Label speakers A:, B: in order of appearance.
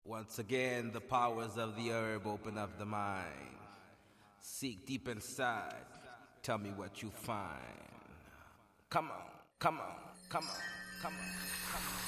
A: Once again, the powers of the herb open up the mind. Seek deep inside. Tell me what you find. Come on, come on, come on, come on, come on.